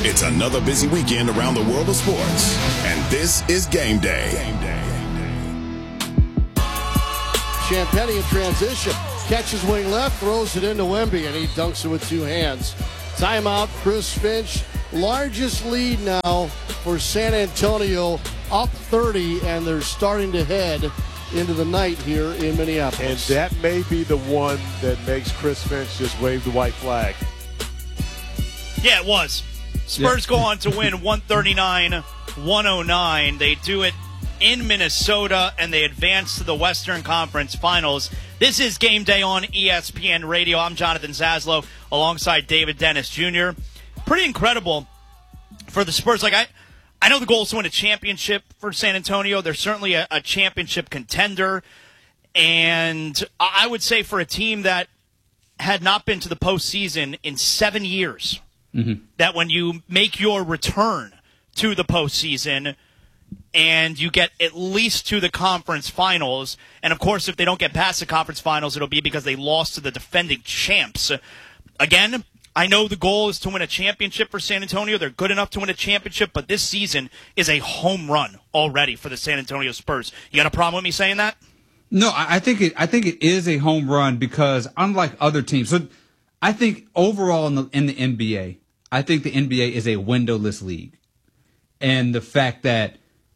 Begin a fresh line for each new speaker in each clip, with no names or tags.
It's another busy weekend around the world of sports, and this is Game Day.
Champagnie in transition. Catches wing left, throws it into Wemby, and he dunks it with two hands. Timeout, Chris Finch. Largest lead now for San Antonio, up 30, and they're starting to head into the night here in Minneapolis.
And that may be the one that makes Chris Finch just wave the white flag.
Yeah, it was. Spurs go on to win 139-109. They do it in Minnesota, and they advance to the Western Conference Finals. This is Game Day on ESPN Radio. I'm Jonathan Zaslow alongside David Dennis Jr. Pretty incredible for the Spurs. Like I know the goal is to win a championship for San Antonio. They're certainly a championship contender. And I would say for a team that had not been to the postseason in 7 years, that when you make your return to the postseason and you get at least to the conference finals, and of course if they don't get past the conference finals, it'll be because they lost to the defending champs. Again, I know the goal is to win a championship for San Antonio. They're good enough to win a championship, but this season is a home run already for the San Antonio Spurs. You got a problem with me saying that?
No, I think it is a home run because unlike other teams, so I think overall in the NBA, I think the NBA is a windowless league, and the fact that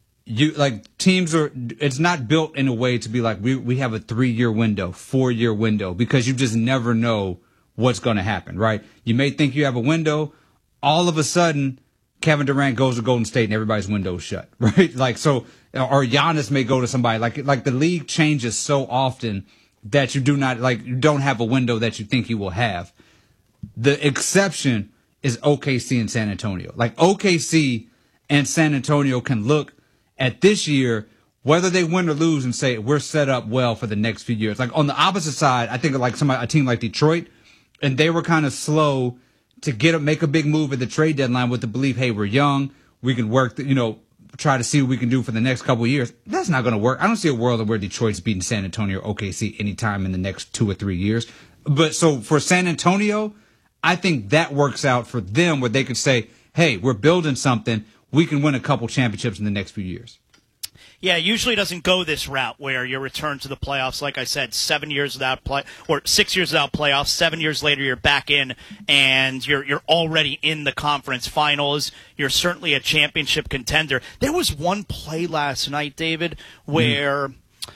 teams it's not built in a way to be like we have a 3-year window, 4-year window, because you just never know what's going to happen, right? You may think you have a window, all of a sudden Kevin Durant goes to Golden State and everybody's window's shut, right? Or Giannis may go to somebody. Like the league changes so often that you don't have a window that you think you will have. The exception is OKC and San Antonio. Like OKC and San Antonio can look at this year, whether they win or lose, and say we're set up well for the next few years. Like on the opposite side, I think like a team like Detroit, and they were kind of slow to make a big move at the trade deadline with the belief, hey, we're young, we can work, try to see what we can do for the next couple of years. That's not going to work. I don't see a world where Detroit's beating San Antonio or OKC anytime in the next 2 or 3 years. But so for San Antonio, I think that works out for them where they could say, hey, we're building something. We can win a couple championships in the next few years.
Yeah, usually it doesn't go this route where you return to the playoffs. Like I said, 6 years without playoffs. 7 years later, you're back in, and you're already in the conference finals. You're certainly a championship contender. There was one play last night, David, where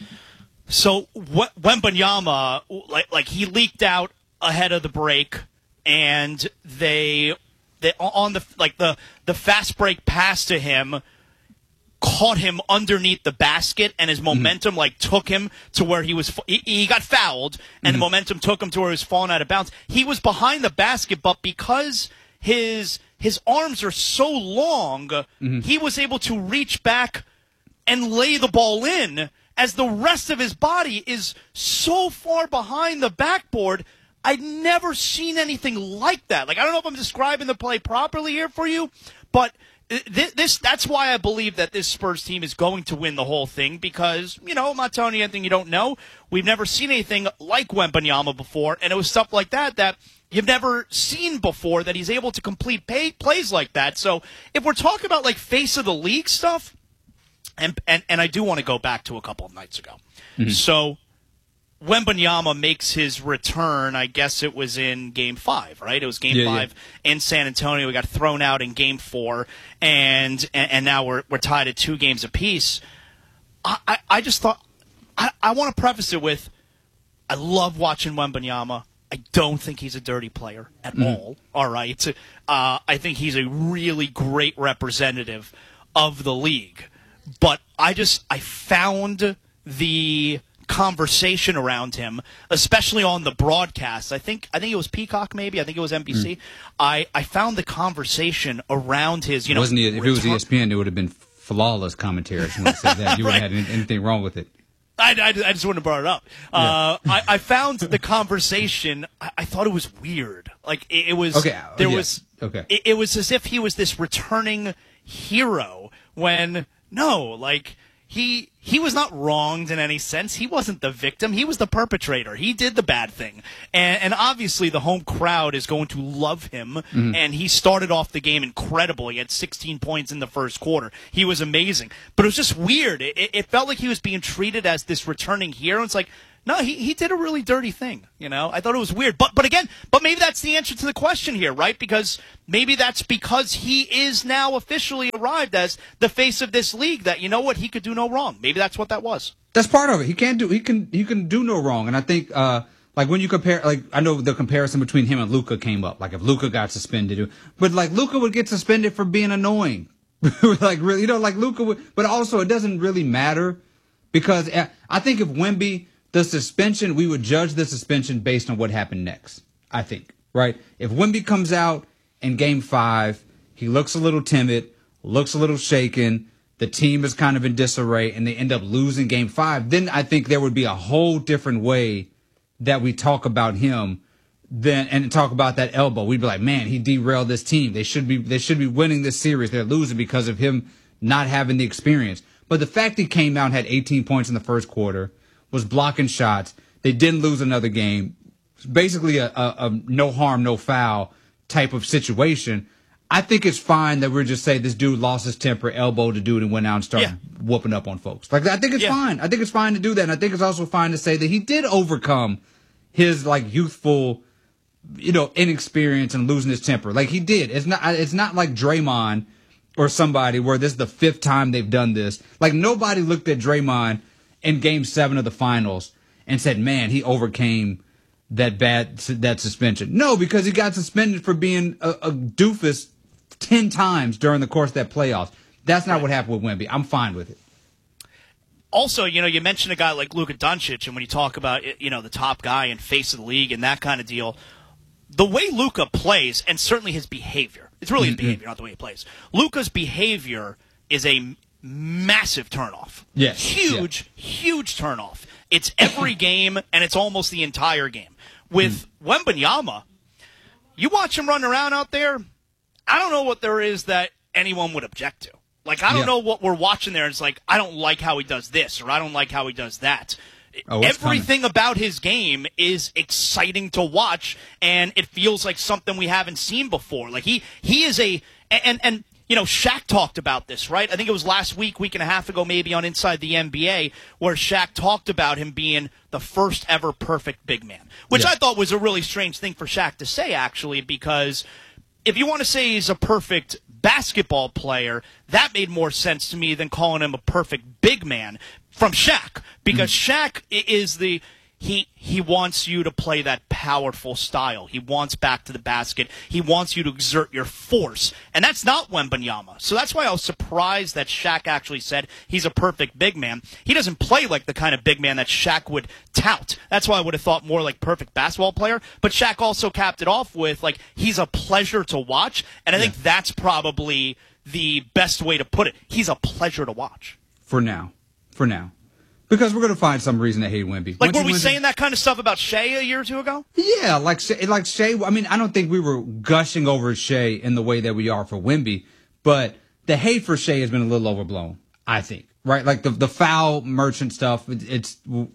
Wembanyama, like he leaked out ahead of the break, and they on the fast break pass to him caught him underneath the basket, and his momentum took him to where he got fouled, and the momentum took him to where he was falling out of bounds. He was behind the basket, but because his arms are so long, he was able to reach back and lay the ball in, as the rest of his body is so far behind the backboard. I'd never seen anything like that. I don't know if I'm describing the play properly here for you, but that's why I believe that this Spurs team is going to win the whole thing, because, I'm not telling you anything you don't know. We've never seen anything like Wembanyama before, and it was stuff like that you've never seen before, that he's able to complete plays like that. So if we're talking about face of the league stuff, and I do want to go back to a couple of nights ago. So Wembanyama makes his return. I guess it was in Game 5, right? It was Game 5 in San Antonio. We got thrown out in Game 4, and now we're tied at 2 games apiece. I just thought I want to preface it with, I love watching Wembanyama. I don't think he's a dirty player at all. All right, I think he's a really great representative of the league, but I found the conversation around him, especially on the broadcast. I think it was Peacock, maybe. I think it was NBC. I found the conversation around his,
Wasn't he, if it was ESPN, it would have been flawless commentary. If you want to say that. You wouldn't have had anything wrong with it.
I just wouldn't have brought it up. I found the conversation, I thought it was weird. It was, it was as if he was this returning hero when, no, he was not wronged in any sense. He wasn't the victim. He was the perpetrator. He did the bad thing. And obviously the home crowd is going to love him. And he started off the game incredible. He had 16 points in the first quarter. He was amazing. But it was just weird. It felt like he was being treated as this returning hero. It's like, no, he did a really dirty thing, I thought it was weird. But maybe that's the answer to the question here, right? Because maybe that's because he is now officially arrived as the face of this league that, he could do no wrong. Maybe that's what that was.
That's part of it. He can do no wrong. And I think, like when you compare, like I know the comparison between him and Luka came up. Like if Luka got suspended, but like Luka would get suspended for being annoying. Like really, like Luka would, but also it doesn't really matter because I think if Wemby, the suspension, we would judge the suspension based on what happened next, I think, right? If Wemby comes out in Game 5, he looks a little timid, looks a little shaken, the team is kind of in disarray, and they end up losing Game 5, then I think there would be a whole different way that we talk about him and talk about that elbow. We'd be like, man, he derailed this team. They should be winning this series. They're losing because of him not having the experience. But the fact he came out and had 18 points in the first quarter, was blocking shots. They didn't lose another game. Basically a no harm, no foul type of situation. I think it's fine that we're just saying this dude lost his temper, elbowed the dude, and went out and started whooping up on folks. Like I think it's fine. I think it's fine to do that. And I think it's also fine to say that he did overcome his like youthful, inexperience and losing his temper. Like he did. It's not like Draymond or somebody where this is the 5th time they've done this. Like nobody looked at Draymond in Game 7 of the finals and said, man, he overcame that suspension. No, because he got suspended for being a doofus 10 times during the course of that playoffs. That's not what happened with Wemby. I'm fine with it.
Also, you mentioned a guy like Luka Doncic, and when you talk about, the top guy and face of the league and that kind of deal, the way Luka plays, and certainly his behavior, it's really his behavior, not the way he plays. Luka's behavior is a massive turnoff.
Yes.
Huge turnoff. It's every game, and it's almost the entire game. With Wembanyama, you watch him run around out there, I don't know what there is that anyone would object to. Like, I don't know what we're watching there. It's like, I don't like how he does this, or I don't like how he does that. Everything about his game is exciting to watch, and it feels like something we haven't seen before. Like, he is a – and Shaq talked about this, right? I think it was last week and a half ago, maybe on Inside the NBA, where Shaq talked about him being the first ever perfect big man, which I thought was a really strange thing for Shaq to say, actually, because if you want to say he's a perfect basketball player, that made more sense to me than calling him a perfect big man from Shaq, because Shaq is the – He wants you to play that powerful style. He wants back to the basket. He wants you to exert your force. And that's not Wembanyama. So that's why I was surprised that Shaq actually said he's a perfect big man. He doesn't play like the kind of big man that Shaq would tout. That's why I would have thought more like perfect basketball player. But Shaq also capped it off with, like, he's a pleasure to watch. And I think that's probably the best way to put it. He's a pleasure to watch.
For now. Because we're going to find some reason to hate Wemby.
Like, were we saying that kind of stuff about Shea a year or two ago?
Yeah, like Shea. I mean, I don't think we were gushing over Shea in the way that we are for Wemby, but the hate for Shea has been a little overblown, I think. Right? Like the foul merchant stuff, it's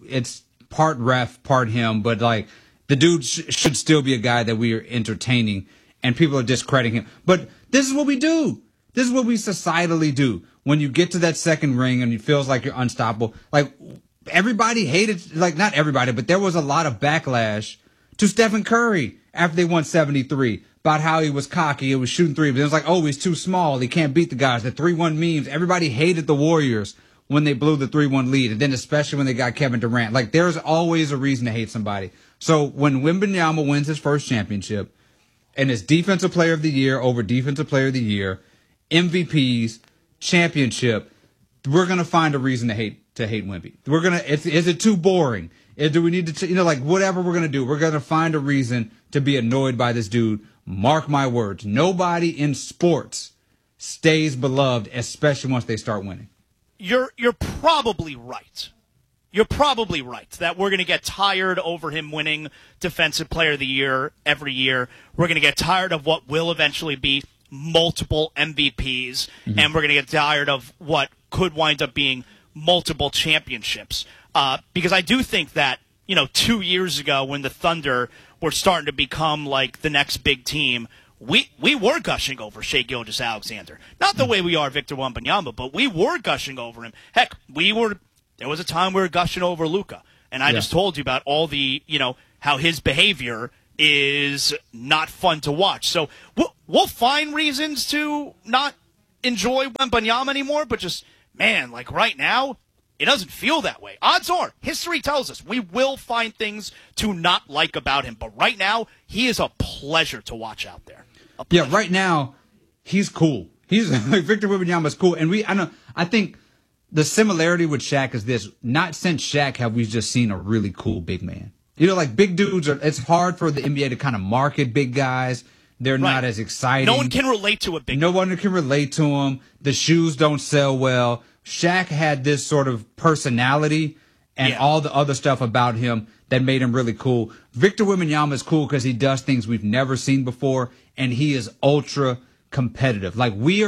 part ref, part him, but like the dude should still be a guy that we are entertaining, and people are discrediting him. But this is what we do. This is what we societally do. When you get to that second ring and it feels like you're unstoppable, like everybody hated, like not everybody, but there was a lot of backlash to Stephen Curry after they won 73 about how he was cocky, he was shooting three, but it was like, oh, he's too small, he can't beat the guys. The 3-1 memes, everybody hated the Warriors when they blew the 3-1 lead, and then especially when they got Kevin Durant. Like there's always a reason to hate somebody. So when Wembanyama wins his first championship and is Defensive Player of the Year over Defensive Player of the Year, MVPs, championship, we're gonna find a reason to hate Wemby. Is it too boring? Do we need to, like whatever we're gonna do, we're gonna find a reason to be annoyed by this dude. Mark my words, nobody in sports stays beloved, especially once they start winning.
You're probably right. You're probably right that we're going to get tired over him winning Defensive Player of the Year every year. We're going to get tired of what will eventually be multiple MVPs, and we're going to get tired of what could wind up being multiple championships. Because I do think that, 2 years ago when the Thunder were starting to become like the next big team, we were gushing over Shai Gilgeous-Alexander. Not the way we are Victor Wembanyama, but we were gushing over him. Heck, there was a time we were gushing over Luka. And I just told you about all the, how his behavior is not fun to watch. So we'll find reasons to not enjoy Wembanyama anymore, but just, man, like right now, it doesn't feel that way. Odds are, history tells us we will find things to not like about him. But right now, he is a pleasure to watch out there.
Yeah, right now, he's cool. He's like Victor Wembanyama is cool. And I think the similarity with Shaq is this. Not since Shaq have we just seen a really cool big man. Like big dudes it's hard for the NBA to kind of market big guys. They're not as exciting.
No one can relate to a big
No one can relate to him. The shoes don't sell well. Shaq had this sort of personality and all the other stuff about him that made him really cool. Victor Wembanyama is cool because he does things we've never seen before, and he is ultra competitive. Like, we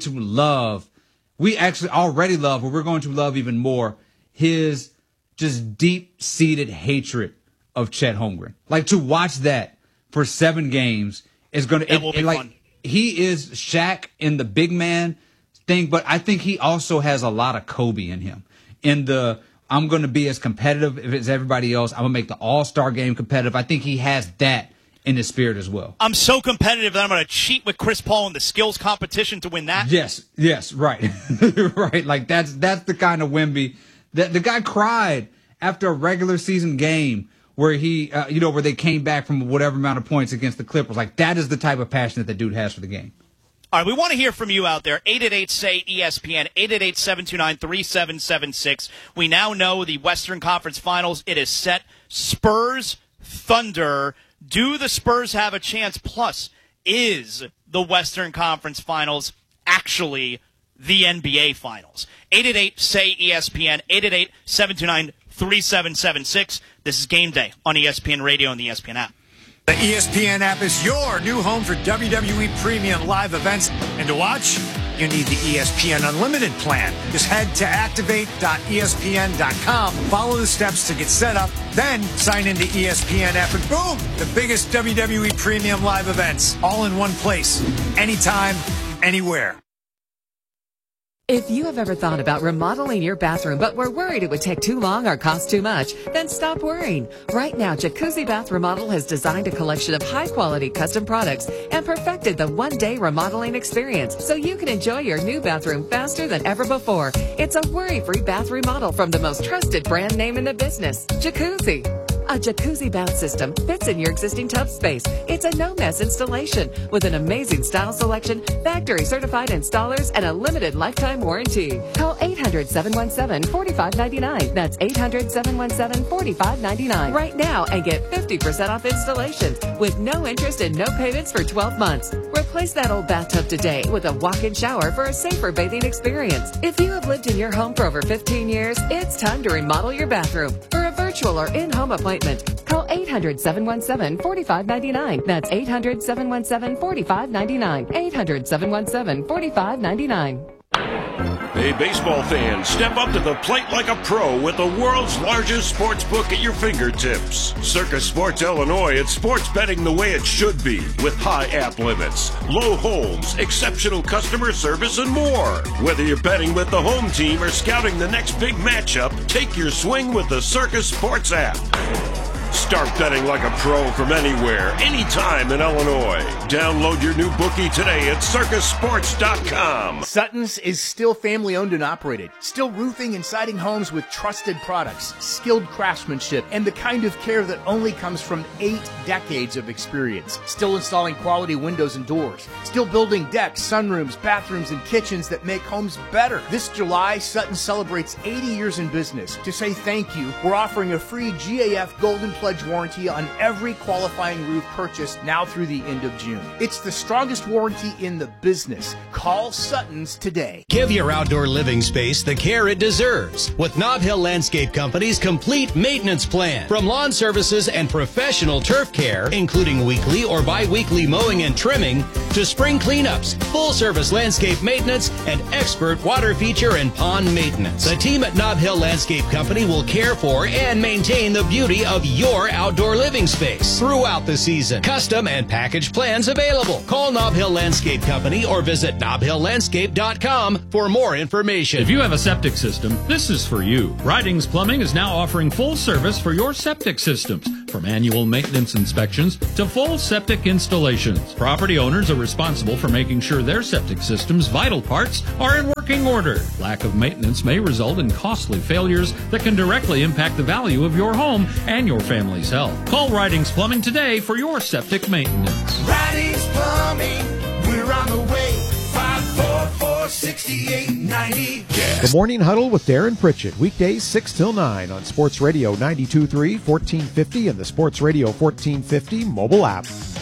actually already love, but we're going to love even more, his just deep-seated hatred of Chet Holmgren. Like, to watch that for 7 games is going to...
It will be fun.
He is Shaq in the big man thing, but I think he also has a lot of Kobe in him. In the, I'm going to be as competitive as everybody else. I'm going to make the All-Star game competitive. I think he has that in his spirit as well.
I'm so competitive that I'm going to cheat with Chris Paul in the skills competition to win that.
Yes, right. Right. Like, that's the kind of Wemby. The guy cried after a regular season game where he, where they came back from whatever amount of points against the Clippers. Like, that is the type of passion that the dude has for the game.
All right, we want to hear from you out there. 888-SAY-ESPN, 888-729-3776. We now know the Western Conference Finals. It is set. Spurs, Thunder. Do the Spurs have a chance? Plus, is the Western Conference Finals actually the NBA Finals? 888-SAY-ESPN, 888-729-3776. This is Game Day on ESPN Radio and the ESPN app.
The ESPN app is your new home for WWE Premium live events. And to watch, you need the ESPN Unlimited plan. Just head to activate.espn.com, follow the steps to get set up, then sign into ESPN app, and boom, the biggest WWE Premium live events, all in one place, anytime, anywhere.
If you have ever thought about remodeling your bathroom but were worried it would take too long or cost too much, then stop worrying. Right now, Jacuzzi Bath Remodel has designed a collection of high-quality custom products and perfected the one-day remodeling experience so you can enjoy your new bathroom faster than ever before. It's a worry-free bath remodel from the most trusted brand name in the business, Jacuzzi. A jacuzzi bath system fits in your existing tub space. It's a no-mess installation with an amazing style selection, factory-certified installers, and a limited lifetime warranty. Call 800-717-4599. That's 800-717-4599 right now and get 50% off installations with no interest and no payments for 12 months. Replace that old bathtub today with a walk-in shower for a safer bathing experience. If you have lived in your home for over 15 years, it's time to remodel your bathroom. For a virtual or in-home appointment, call 800-717-4599. That's 800-717-4599. 800-717-4599.
Hey, baseball fans, step up to the plate like a pro with the world's largest sports book at your fingertips. Circus Sports Illinois, it's sports betting the way it should be, with high app limits, low holds, exceptional customer service, and more. Whether you're betting with the home team or scouting the next big matchup, take your swing with the Circus Sports app. Start betting like a pro from anywhere, anytime in Illinois. Download your new bookie today at circusports.com.
Sutton's is still family-owned and operated. Still roofing and siding homes with trusted products, skilled craftsmanship, and the kind of care that only comes from 8 decades of experience. Still installing quality windows and doors. Still building decks, sunrooms, bathrooms, and kitchens that make homes better. This July, Sutton celebrates 80 years in business. To say thank you, we're offering a free GAF Golden no-pledge warranty on every qualifying roof purchase now through the end of June. It's the strongest warranty in the business. Call Sutton's today.
Give your outdoor living space the care it deserves with Nob Hill Landscape Company's complete maintenance plan. From lawn services and professional turf care, including weekly or bi-weekly mowing and trimming, to spring cleanups, full-service landscape maintenance, and expert water feature and pond maintenance. The team at Nob Hill Landscape Company will care for and maintain the beauty of your outdoor living space throughout the season. Custom and package plans available. Call Nob Hill Landscape Company or visit nobhilllandscape.com for more information.
If you have a septic system, this is for you. Ridings Plumbing is now offering full service for your septic systems, from annual maintenance inspections to full septic installations. Property owners are responsible for making sure their septic system's vital parts are in working order. Lack of maintenance may result in costly failures that can directly impact the value of your home and your family's health. Call Ridings Plumbing today for your septic maintenance.
Ridings Plumbing, we're on the way. 544-6890.
The Morning Huddle with Darren Pritchett, weekdays 6 till 9 on Sports Radio 92.3, 1450, and the Sports Radio 1450 mobile app.